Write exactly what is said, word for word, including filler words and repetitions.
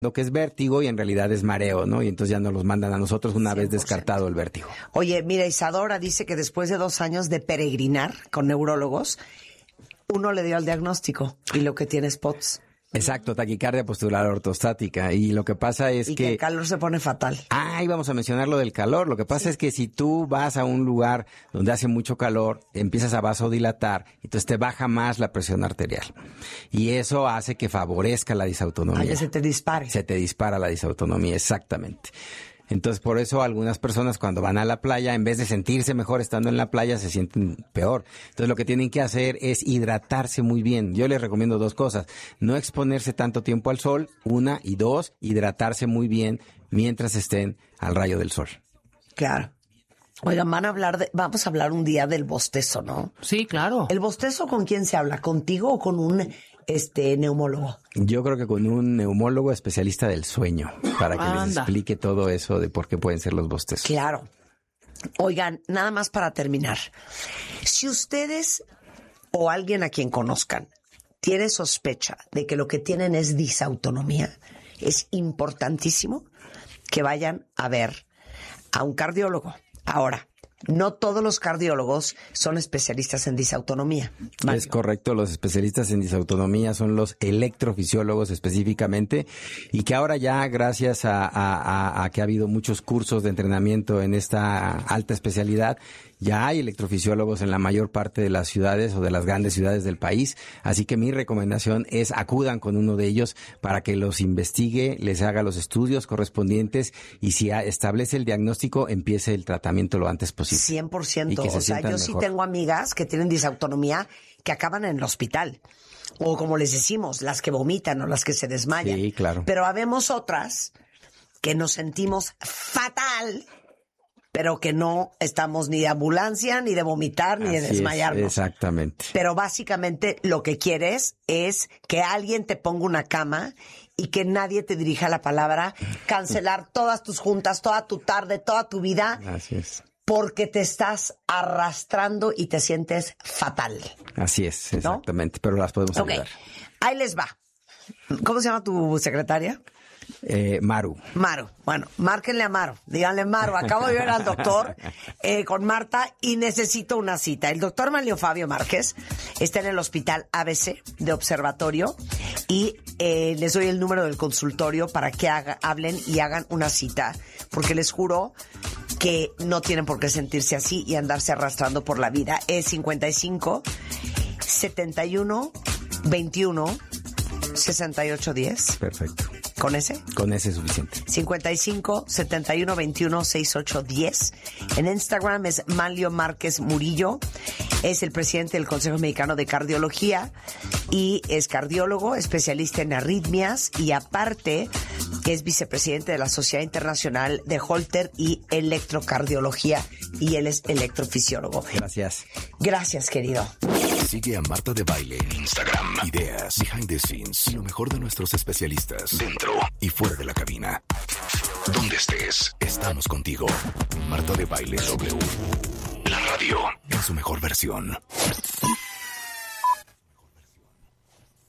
lo que es vértigo y en realidad es mareo, ¿no? Y entonces ya nos los mandan a nosotros una cien por ciento. Vez descartado el vértigo. Oye, mira, Isadora dice que después de dos años de peregrinar con neurólogos, uno le dio el diagnóstico y lo que tiene es P O T S. Exacto, taquicardia postural ortostática. Y lo que pasa es y que... que el calor se pone fatal. Ah, íbamos a mencionar lo del calor. Lo que pasa sí. es que si tú vas a un lugar donde hace mucho calor, empiezas a vasodilatar, entonces te baja más la presión arterial. Y eso hace que favorezca la disautonomía. Ah, que se te dispare. Se te dispara la disautonomía, exactamente. Entonces, por eso algunas personas cuando van a la playa, en vez de sentirse mejor estando en la playa, se sienten peor. Entonces, lo que tienen que hacer es hidratarse muy bien. Yo les recomiendo dos cosas. No exponerse tanto tiempo al sol, una, y dos, hidratarse muy bien mientras estén al rayo del sol. Claro. Oigan, van a hablar de, vamos a hablar un día del bostezo, ¿no? Sí, claro. ¿El bostezo con quién se habla? ¿Contigo o con un este neumólogo? Yo creo que con un neumólogo especialista del sueño, para que Anda. les explique todo eso de por qué pueden ser los bostezos. Claro. Oigan, nada más para terminar. Si ustedes o alguien a quien conozcan tiene sospecha de que lo que tienen es disautonomía, es importantísimo que vayan a ver a un cardiólogo. Ahora, no todos los cardiólogos son especialistas en disautonomía. Mario. Es correcto, los especialistas en disautonomía son los electrofisiólogos específicamente, y que ahora ya gracias a, a, a, a que ha habido muchos cursos de entrenamiento en esta alta especialidad, ya hay electrofisiólogos en la mayor parte de las ciudades o de las grandes ciudades del país, así que mi recomendación es acudan con uno de ellos para que los investigue, les haga los estudios correspondientes y si establece el diagnóstico, empiece el tratamiento lo antes posible. cien por ciento. O sea, yo mejor. Sí tengo amigas que tienen disautonomía que acaban en el hospital. O como les decimos, las que vomitan o las que se desmayan. Sí, claro. Pero habemos otras que nos sentimos fatal, pero que no estamos ni de ambulancia, ni de vomitar, ni Así de desmayarnos. Es, exactamente. Pero básicamente lo que quieres es que alguien te ponga una cama y que nadie te dirija la palabra, cancelar todas tus juntas, toda tu tarde, toda tu vida. Así es. Porque te estás arrastrando y te sientes fatal. Así es, exactamente, ¿no? Pero las podemos okay. ayudar. Ahí les va. ¿Cómo se llama tu secretaria? Eh, Maru. Maru. Bueno, márquenle a Maru. Díganle, Maru, acabo de ver al doctor eh, con Marta y necesito una cita. El doctor Manlio Fabio Márquez está en el hospital A B C de Observatorio y eh, les doy el número del consultorio para que haga, hablen y hagan una cita. Porque les juro que no tienen por qué sentirse así y andarse arrastrando por la vida. Es cincuenta y cinco, setenta y uno, veintiuno, sesenta y ocho, diez. Perfecto. ¿Con ese? Con ese es suficiente. cincuenta y cinco, setenta y uno, veintiuno, sesenta y ocho, diez. En Instagram es Manlio Márquez Murillo. Es el presidente del Consejo Mexicano de Cardiología y es cardiólogo, especialista en arritmias y aparte es vicepresidente de la Sociedad Internacional de Holter y Electrocardiología y él es electrofisiólogo. Gracias. Gracias, querido. Sigue a Marta de Baile en Instagram. Ideas, behind the scenes y lo mejor de nuestros especialistas dentro y fuera de la cabina. Donde estés, estamos contigo. Marta de Baile W. La radio en su mejor versión.